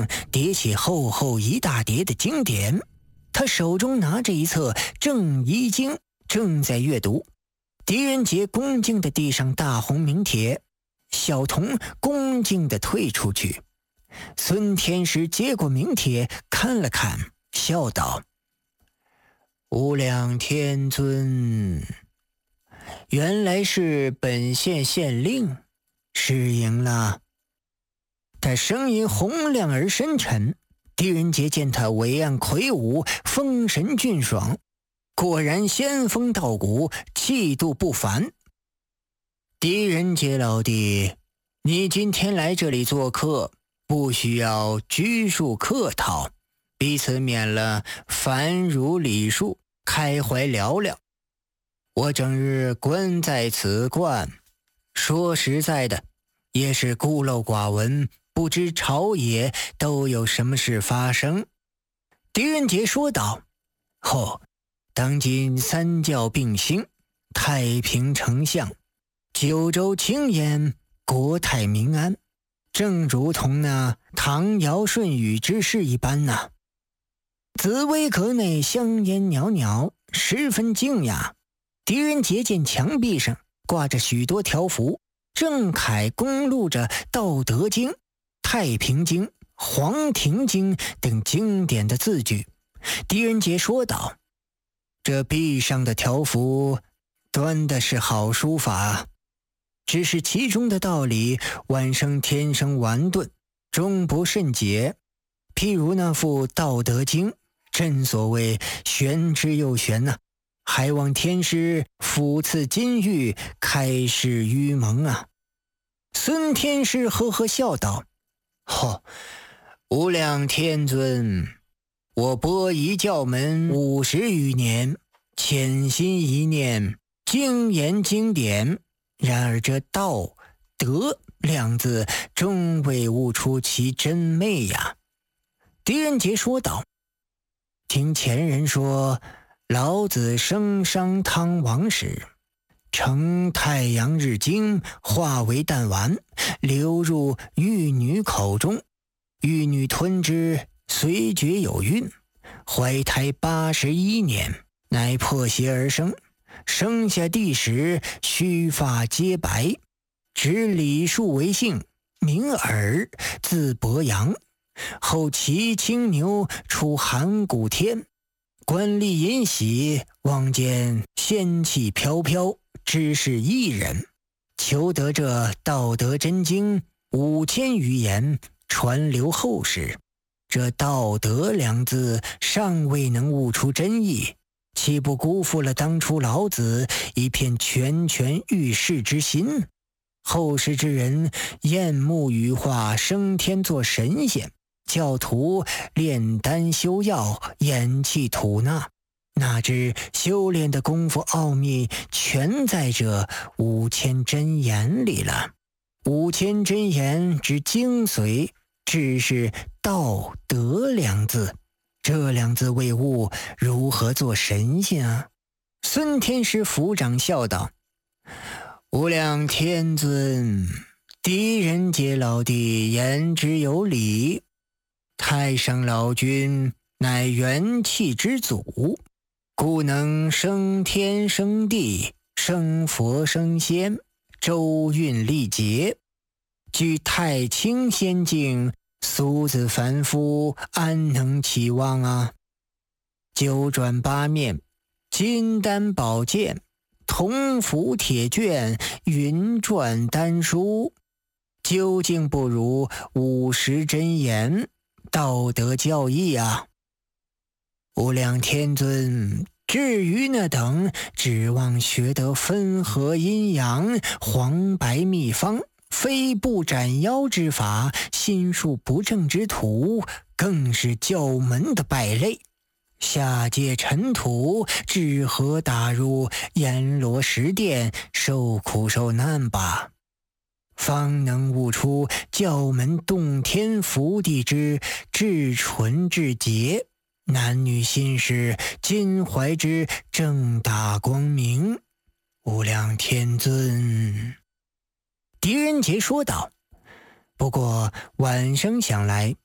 上叠起厚厚一大叠的经典，他手中拿着一册《正一经》，正在阅读。狄仁杰恭敬地递上大红名帖，小童恭敬地退出去。孙天师接过名帖看了看，笑道：“无量天尊，原来是本县县令，失迎了。”他声音洪亮而深沉。狄仁杰见他伟岸魁梧，风神俊爽，果然仙风道骨，气度不凡。狄仁杰老弟，你今天来这里做客，不需要拘束客套，彼此免了凡儒礼数，开怀聊聊。我整日关在此观，说实在的，也是孤陋寡闻，不知朝野都有什么事发生。狄仁杰说道：“当今三教并兴，太平丞相，九州清晏，国泰民安，正如同那唐尧舜禹之事一般呐。”紫薇阁内香烟袅袅，十分静雅。狄仁杰见墙壁上挂着许多条幅，正楷公录着《道德经》《太平经》《黄庭经》等经典的字句。狄仁杰说道：“这壁上的条幅端的是好书法，只是其中的道理晚生天生顽钝，终不甚解。譬如那副《道德经》，正所谓玄之又玄呐，还望天师抚赐金玉，开示愚蒙啊。”孙天师呵呵笑道：“无量天尊，我播夷教门50余年，潜心一念，精研经典，然而这道德两字终未悟出其真昧呀。”狄仁杰说道：“听前人说，老子升商汤王时，乘太阳日精，化为弹丸，流入玉女口中，玉女吞之，随觉有孕，怀胎81年，乃破邪而生。生下弟时，须发皆白，指李树为姓，名耳，字伯阳。后骑青牛出函谷天，观历饮喜，望见仙气飘飘，知是异人，求得这《道德真经》5000余言，传流后世。这道德两字尚未能悟出真意，岂不辜负了当初老子一片拳拳欲试之心？后世之人厌慕羽化升天做神仙，教徒炼丹修药，咽气吐纳，哪知修炼的功夫奥秘全在这5000真言里了。5000真言之精髓，只是道德两字，这两字未悟，如何做神仙啊？孙天师抚掌笑道：“无量天尊，狄仁杰老弟言之有理。太上老君乃元气之祖，故能升天升地，升佛升仙，周运历劫。据太清仙境，俗子凡夫安能期望啊？九转八面，金丹宝剑，铜符铁卷，云篆丹书，究竟不如50真言，道德教义啊！无量天尊，至于那等指望学得分合阴阳、黄白秘方、飞步斩妖之法、心术不正之徒，更是教门的败类。下界尘土，只合打入阎罗十殿，受苦受难吧，方能悟出教门洞天福地之至纯至洁，男女心事襟怀之正大光明。无量天尊。”狄仁杰说道：“不过晚生想来，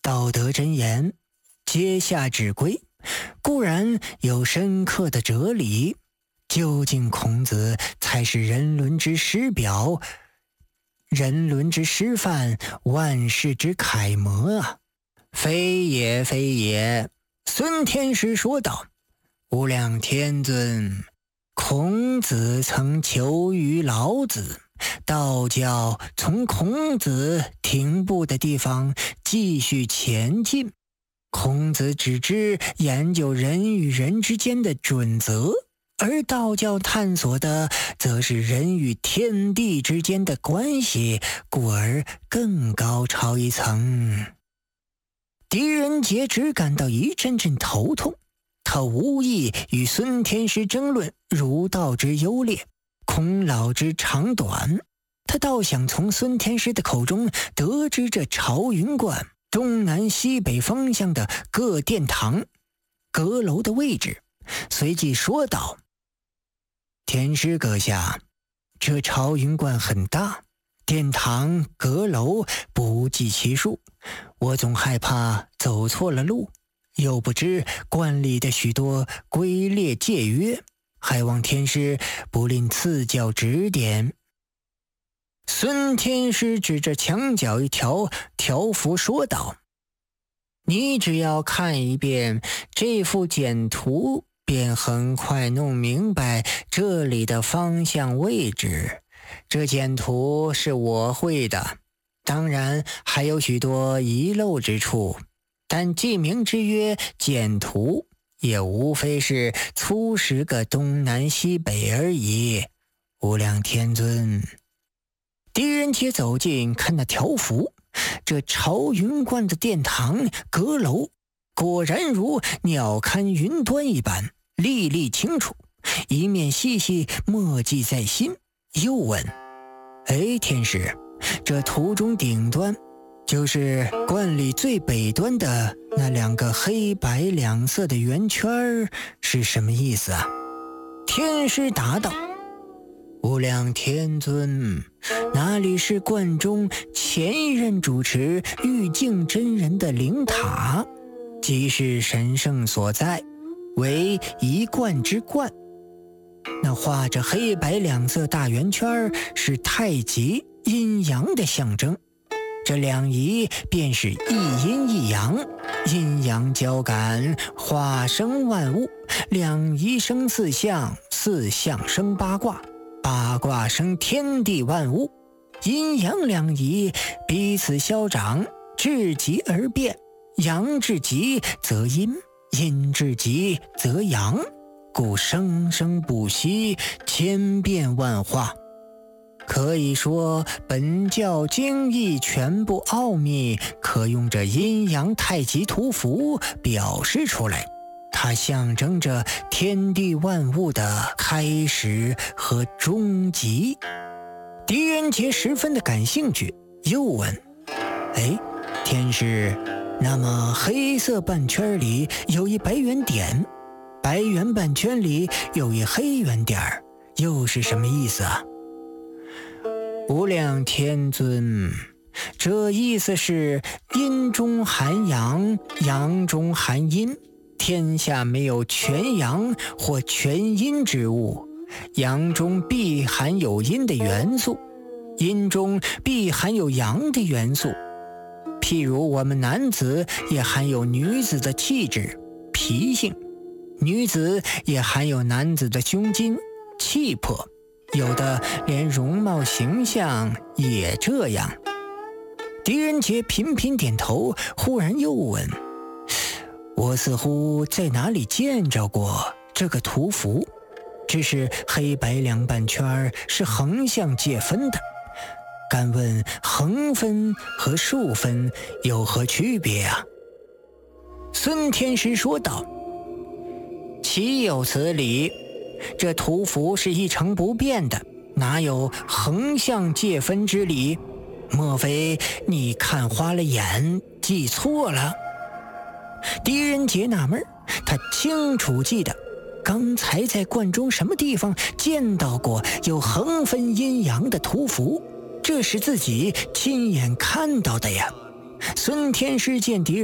道德箴言，阶下之规，固然有深刻的哲理，究竟孔子才是人伦之师表，人伦之师范，万世之楷模啊！非也，非也。孙天师说道：“无量天尊，孔子曾求于老子，道教从孔子停步的地方继续前进。孔子只知研究人与人之间的准则，而道教探索的则是人与天地之间的关系，故而更高超一层。”狄仁杰只感到一阵阵头痛，他无意与孙天师争论儒道之优劣，孔老之长短，他倒想从孙天师的口中得知这朝云观东南西北方向的各殿堂阁楼的位置，随即说道：“天师阁下，这朝云观很大，殿堂阁楼不计其数，我总害怕走错了路，又不知观里的许多规列戒约，还望天师不吝赐教指点。”孙天师指着墙角一条条幅说道：“你只要看一遍这幅简图，便很快弄明白这里的方向位置。这简图是我绘的，当然还有许多遗漏之处，但记名之曰简图，也无非是粗识个东南西北而已。无量天尊。”狄仁杰走近看那条幅，这朝云观的殿堂阁楼果然如鸟瞰云端一般历历清楚，一面细细默记在心，又问：“哎，天师，这图中顶端就是观里最北端的那两个黑白两色的圆圈是什么意思啊？”天师答道：“无量天尊，那里是观中前一任主持玉净真人的灵塔，即是神圣所在，为一观之观。那画着黑白两色大圆圈是太极阴阳的象征，这两仪便是一阴一阳，阴阳交感，化生万物，两仪生四象，四象生八卦，八卦生天地万物，阴阳两仪彼此消长，至极而变，阳至极则阴，阴至极则阳，故生生不息，千变万化。可以说本教经义全部奥秘可用这阴阳太极图符表示出来，它象征着天地万物的开始和终极。”狄仁杰十分的感兴趣，又问：“哎，天师，那么黑色半圈里有一白圆点，白圆半圈里有一黑圆点，又是什么意思啊？”“无量天尊，这意思是阴中含阳，阳中含阴，天下没有全阳或全阴之物，阳中必含有阴的元素，阴中必含有阳的元素。譬如我们男子也含有女子的气质、脾性，女子也含有男子的胸襟、气魄，有的连容貌形象也这样。”狄仁杰频频点头，忽然又问：“我似乎在哪里见着过这个图符，只是黑白两半圈是横向界分的，敢问横分和竖分有何区别啊？”孙天师说道：“岂有此理，这图符是一成不变的，哪有横向界分之理？莫非你看花了眼，记错了？”狄仁杰纳闷，他清楚记得刚才在观中什么地方见到过有横分阴阳的图符，这是自己亲眼看到的呀。 孙天师见敌